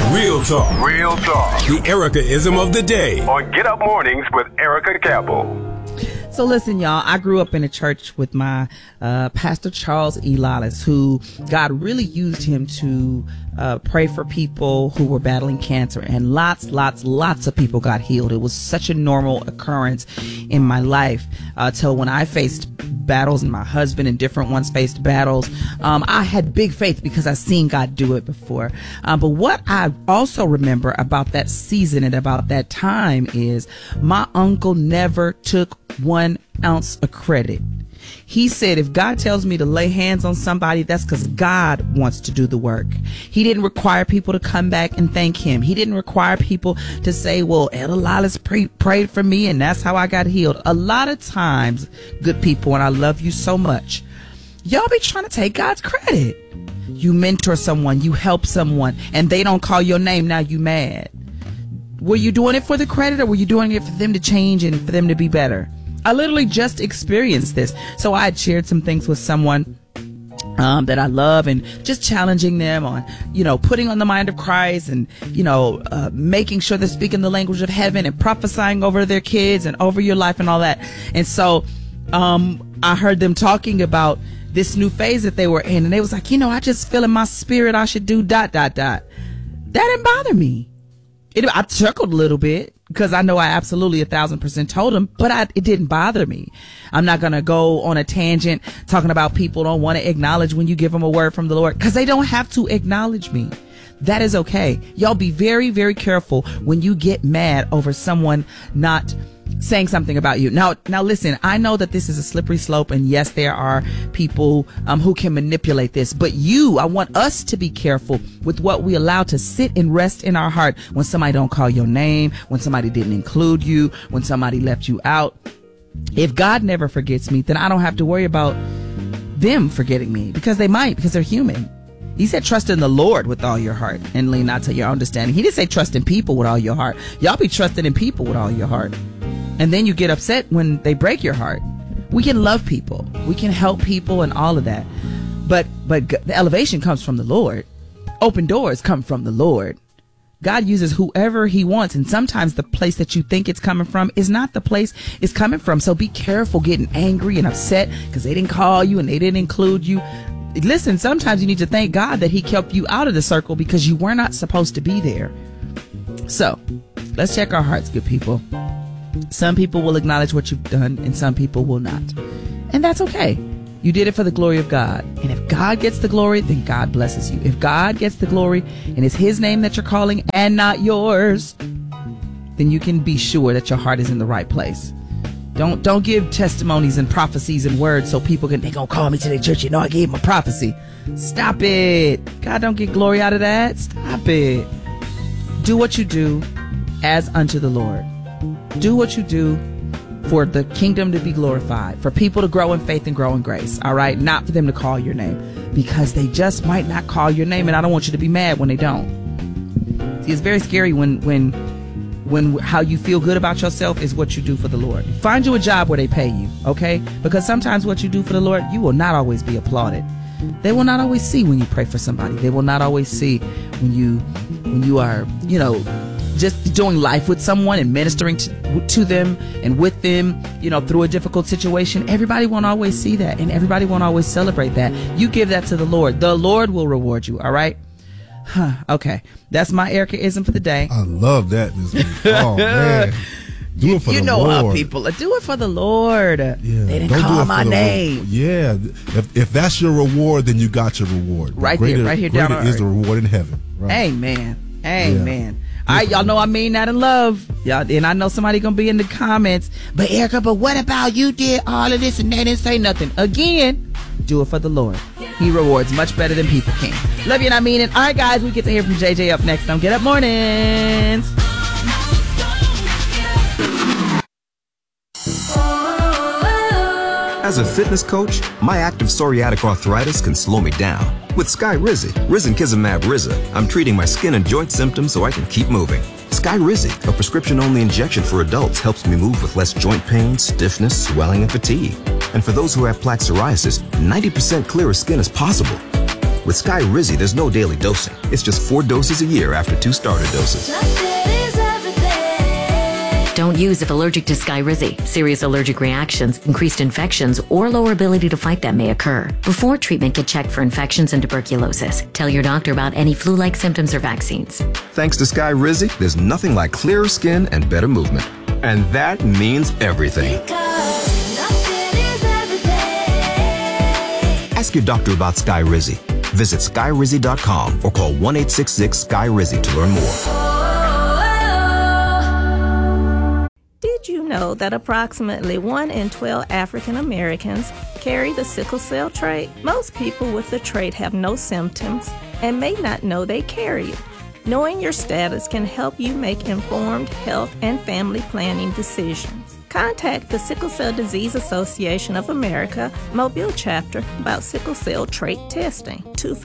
Real talk. Real talk. The Erica-ism of the day. On Get Up Mornings with Erica Campbell. So listen, y'all, I grew up in a church with my Pastor Charles E. Lawless, who God really used him to pray for people who were battling cancer, and lots of people got healed. It was such a normal occurrence in my life till when I faced battles and my husband and different ones faced battles. I had big faith because I've seen God do it before. But what I also remember about that season and about that time is my uncle never took 1 ounce of credit. He said, if God tells me to lay hands on somebody, that's because God wants to do the work. He didn't require people to come back and thank him. He didn't require people to say, well, Elder Lawless prayed for me and that's how I got healed. A lot of times, good people, and I love you so much, y'all be trying to take God's credit. You mentor someone, you help someone, and they don't call your name, now you mad. Were you doing it for the credit, or were you doing it for them to change and for them to be better? I literally just experienced this. So I had shared some things with someone that I love, and just challenging them on, putting on the mind of Christ, and, making sure they're speaking the language of heaven and prophesying over their kids and over your life and all that. And so I heard them talking about this new phase that they were in, and they was like, I just feel in my spirit I should do ... That didn't bother me. I chuckled a little bit because I know I absolutely 1,000% told him, but it didn't bother me. I'm not going to go on a tangent talking about people don't want to acknowledge when you give them a word from the Lord, because they don't have to acknowledge me. That is okay. Y'all be very, very careful when you get mad over someone not saying something about you. Now listen, I know that this is a slippery slope, and yes, there are people who can manipulate this, but I want us to be careful with what we allow to sit and rest in our heart when somebody don't call your name, when somebody didn't include you, when somebody left you out. If God never forgets me, then I don't have to worry about them forgetting me, because they might, because they're human. He said, trust in the Lord with all your heart and lean not to your understanding. He didn't say trust in people with all your heart. Y'all be trusting in people with all your heart, and then you get upset when they break your heart. We can love people, we can help people, and all of that, but the elevation comes from the Lord. Open doors come from the Lord. God uses whoever he wants, and sometimes the place that you think it's coming from is not the place it's coming from. So be careful getting angry and upset because they didn't call you and they didn't include you. Listen, sometimes you need to thank God that he kept you out of the circle because you were not supposed to be there. So let's check our hearts, good people. Some people will acknowledge what you've done and some people will not. And that's okay. You did it for the glory of God. And if God gets the glory, then God blesses you. If God gets the glory and it's his name that you're calling and not yours, then you can be sure that your heart is in the right place. Don't give testimonies and prophecies and words so people they gonna call me to their church. I gave them a prophecy. Stop it. God don't get glory out of that. Stop it. Do what you do as unto the Lord. Do what you do for the kingdom to be glorified, for people to grow in faith and grow in grace. All right. Not for them to call your name, because they just might not call your name. And I don't want you to be mad when they don't. See, it's very scary when how you feel good about yourself is what you do for the Lord. Find you a job where they pay you. Okay. Because sometimes what you do for the Lord, you will not always be applauded. They will not always see when you pray for somebody. They will not always see when you are, just doing life with someone and ministering to them and with them, through a difficult situation. Everybody won't always see that, and everybody won't always celebrate that. You give that to the Lord. The Lord will reward you. All right. Okay. That's my Erica-ism for the day. I love that. Oh, man. Do it for the Lord. How people do it for the Lord. Yeah, they didn't call my name. Yeah. If that's your reward, then you got your reward. Right here down on earth. Is the reward in heaven. Right? Amen. Yeah. All right, y'all know I mean that in love. Y'all, and I know somebody gonna be in the comments, but Erica, but what about you did all of this and they didn't say nothing? Again, do it for the Lord. He rewards much better than people can. Love you and I mean it. All right, guys, we get to hear from JJ up next on Get Up Mornings. As a fitness coach, my active psoriatic arthritis can slow me down. With Skyrizi, Risankizumab Riza, I'm treating my skin and joint symptoms so I can keep moving. Skyrizi, a prescription-only injection for adults, helps me move with less joint pain, stiffness, swelling, and fatigue. And for those who have plaque psoriasis, 90% clearer skin is possible. With Sky Rizzy, there's no daily dosing. It's just 4 doses a year after 2 starter doses. Don't use if allergic to Skyrizi. Serious allergic reactions, increased infections, or lower ability to fight them may occur. Before treatment, get checked for infections and tuberculosis. Tell your doctor about any flu-like symptoms or vaccines. Thanks to Sky Rizzy, there's nothing like clearer skin and better movement. And that means everything. Ask your doctor about Sky Rizzy. Visit skyrizzy.com or call 1-866-SKY-RIZZY to learn more. Did you know that approximately 1 in 12 African Americans carry the sickle cell trait? Most people with the trait have no symptoms and may not know they carry it. Knowing your status can help you make informed health and family planning decisions. Contact the Sickle Cell Disease Association of America Mobile Chapter about sickle cell trait testing.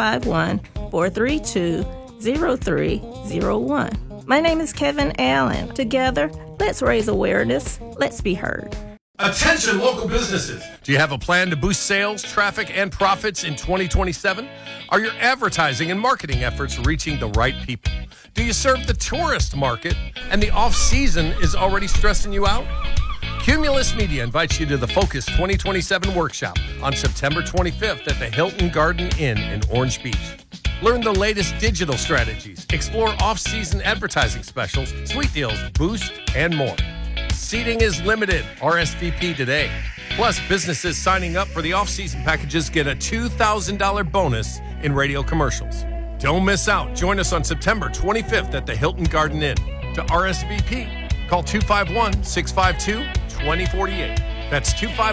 251-432-0301. My name is Kevin Allen. Together, let's raise awareness. Let's be heard. Attention local businesses. Do you have a plan to boost sales, traffic, and profits in 2027? Are your advertising and marketing efforts reaching the right people? Do you serve the tourist market and the off-season is already stressing you out? Cumulus Media invites you to the Focus 2027 workshop on September 25th at the Hilton Garden Inn in Orange Beach. Learn the latest digital strategies, explore off-season advertising specials, sweet deals, boost, and more. Seating is limited. RSVP today. Plus, businesses signing up for the off-season packages get a $2,000 bonus in radio commercials. Don't miss out. Join us on September 25th at the Hilton Garden Inn. To RSVP, call 251-652-2048. That's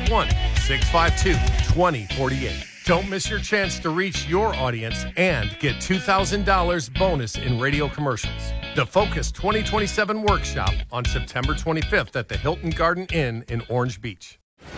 251-652-2048. Don't miss your chance to reach your audience and get $2,000 bonus in radio commercials. The Focus 2027 workshop on September 25th at the Hilton Garden Inn in Orange Beach.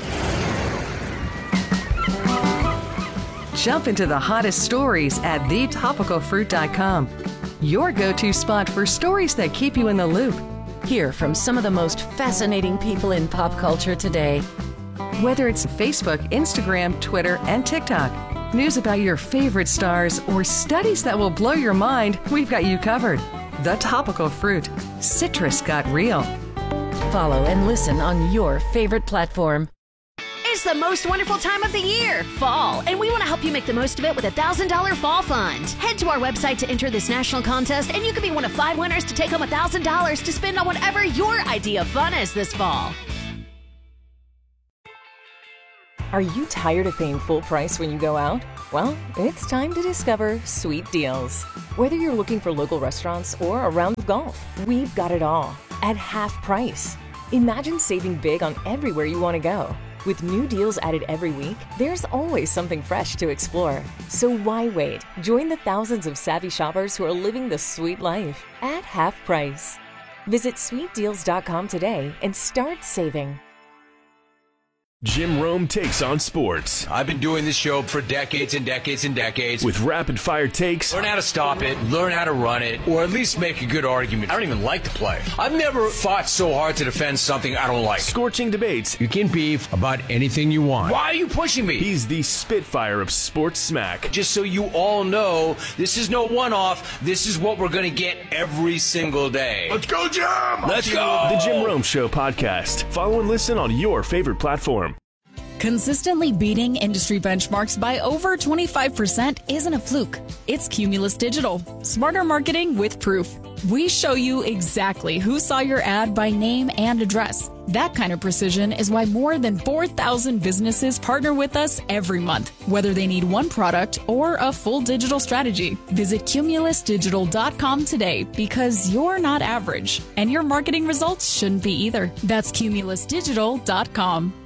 Jump into the hottest stories at thetopicalfruit.com. Your go-to spot for stories that keep you in the loop. Hear from some of the most fascinating people in pop culture today. Whether it's Facebook, Instagram, Twitter, and TikTok, news about your favorite stars, or studies that will blow your mind, we've got you covered. The Topical Fruit. Citrus got real. Follow and listen on your favorite platform. It's the most wonderful time of the year, fall, and we want to help you make the most of it with a $1,000 fall fund. Head to our website to enter this national contest, and you could be one of 5 winners to take home $1,000 to spend on whatever your idea of fun is this fall. Are you tired of paying full price when you go out? Well, it's time to discover Sweet Deals. Whether you're looking for local restaurants or a round of golf, we've got it all at half price. Imagine saving big on everywhere you want to go. With new deals added every week, there's always something fresh to explore. So why wait? Join the thousands of savvy shoppers who are living the sweet life at half price. Visit sweetdeals.com today and start saving. Jim Rome takes on sports. I've been doing this show for decades and decades and decades. With rapid-fire takes. Learn how to stop it, learn how to run it, or at least make a good argument. I don't even like to play. I've never fought so hard to defend something I don't like. Scorching debates. You can beef about anything you want. Why are you pushing me? He's the Spitfire of sports smack. Just so you all know, this is no one-off. This is what we're going to get every single day. Let's go, Jim! Let's go! The Jim Rome Show podcast. Follow and listen on your favorite platform. Consistently beating industry benchmarks by over 25% isn't a fluke. It's Cumulus Digital. Smarter marketing with proof. We show you exactly who saw your ad by name and address. That kind of precision is why more than 4,000 businesses partner with us every month, whether they need one product or a full digital strategy. Visit cumulusdigital.com today because you're not average, and your marketing results shouldn't be either. That's cumulusdigital.com.